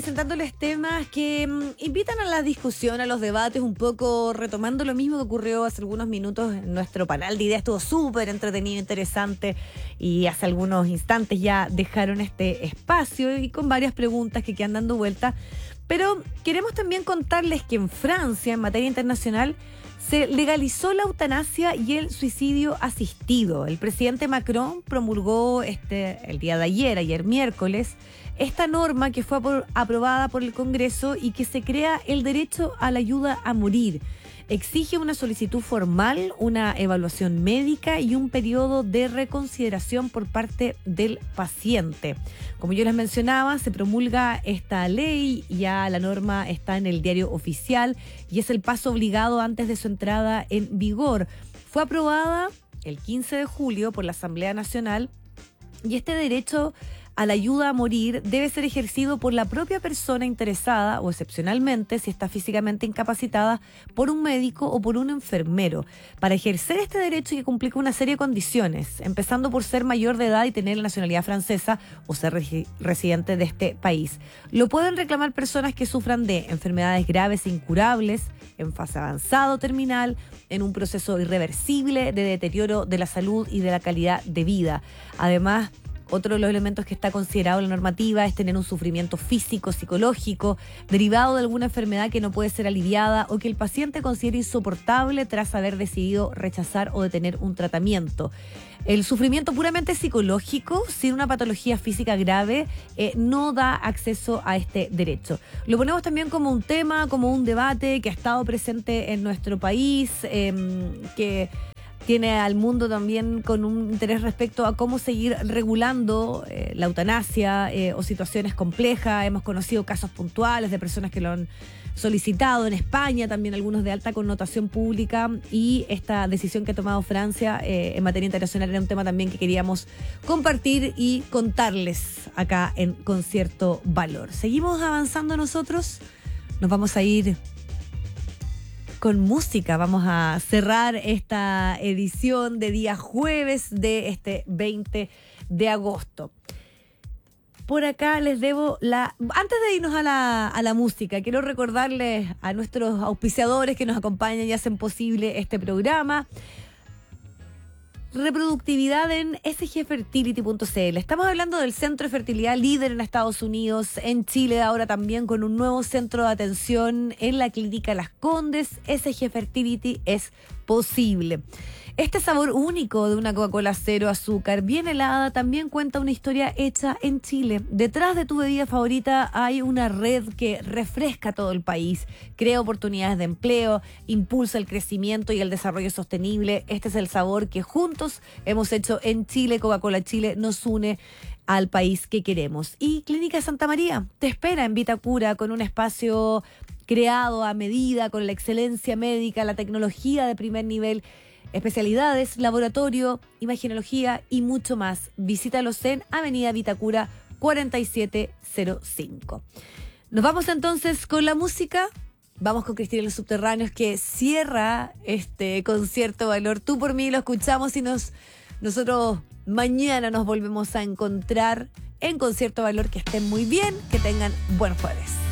presentándoles temas que invitan a la discusión, a los debates, un poco retomando lo mismo que ocurrió hace algunos minutos en nuestro panel de ideas. Estuvo súper entretenido, interesante, y hace algunos instantes ya dejaron este espacio y con varias preguntas que quedan dando vuelta. Pero queremos también contarles que en Francia, en materia internacional, se legalizó la eutanasia y el suicidio asistido. El presidente Macron promulgó el día de ayer miércoles, esta norma que fue aprobada por el Congreso y que se crea el derecho a la ayuda a morir. Exige una solicitud formal, una evaluación médica y un periodo de reconsideración por parte del paciente. Como yo les mencionaba, se promulga esta ley, ya la norma está en el diario oficial y es el paso obligado antes de su entrada en vigor. Fue aprobada el 15 de julio por la Asamblea Nacional y este derecho a la ayuda a morir debe ser ejercido por la propia persona interesada o excepcionalmente, si está físicamente incapacitada, por un médico o por un enfermero. Para ejercer este derecho hay que cumplir con una serie de condiciones, empezando por ser mayor de edad y tener la nacionalidad francesa o ser residente de este país. Lo pueden reclamar personas que sufran de enfermedades graves e incurables, en fase avanzada o terminal, en un proceso irreversible de deterioro de la salud y de la calidad de vida. Además, otro de los elementos que está considerado en la normativa es tener un sufrimiento físico, psicológico, derivado de alguna enfermedad que no puede ser aliviada o que el paciente considere insoportable tras haber decidido rechazar o detener un tratamiento. El sufrimiento puramente psicológico, sin una patología física grave, no da acceso a este derecho. Lo ponemos también como un tema, como un debate que ha estado presente en nuestro país, que tiene al mundo también con un interés respecto a cómo seguir regulando la eutanasia o situaciones complejas. Hemos conocido casos puntuales de personas que lo han solicitado en España, también algunos de alta connotación pública, y esta decisión que ha tomado Francia en materia internacional era un tema también que queríamos compartir y contarles acá en Concierto Valor. Seguimos avanzando nosotros, nos vamos a ir con música. Vamos a cerrar esta edición de día jueves de este 20 de agosto. Por acá les debo antes de irnos a la música, quiero recordarles a nuestros auspiciadores que nos acompañan y hacen posible este programa. Reproductividad en sgfertility.cl. Estamos hablando del centro de fertilidad líder en Estados Unidos, en Chile ahora también con un nuevo centro de atención en la Clínica Las Condes. SG Fertility es posible. Este sabor único de una Coca-Cola cero azúcar, bien helada, también cuenta una historia hecha en Chile. Detrás de tu bebida favorita hay una red que refresca todo el país, crea oportunidades de empleo, impulsa el crecimiento y el desarrollo sostenible. Este es el sabor que juntos hemos hecho en Chile. Coca-Cola Chile nos une al país que queremos. Y Clínica Santa María te espera en Vitacura con un espacio creado a medida, con la excelencia médica, la tecnología de primer nivel, especialidades, laboratorio, imagenología y mucho más. Visítalos en Avenida Vitacura 4705. Nos vamos entonces con la música. Vamos con Cristina y los Subterráneos, que cierra este Concierto Valor. Tú por mí lo escuchamos y nosotros mañana nos volvemos a encontrar en Concierto Valor. Que estén muy bien, que tengan buen jueves.